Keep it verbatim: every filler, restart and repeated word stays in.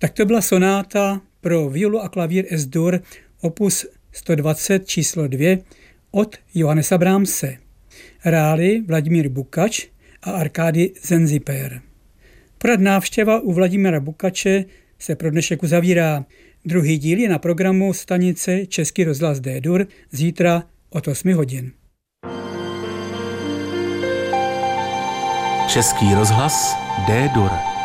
Tak to byla sonáta pro violu a klavír Es-dur opus sto dvacet číslo dvě od Johannesa Brahmse. Hráli Vladimír Bukač a Arkady Zenziper. Pořad Návštěva u Vladimíra Bukače se pro dnešek uzavírá. Druhý díl je na programu stanice Český rozhlas D-dur zítra od osmi hodin. Český rozhlas D-dur.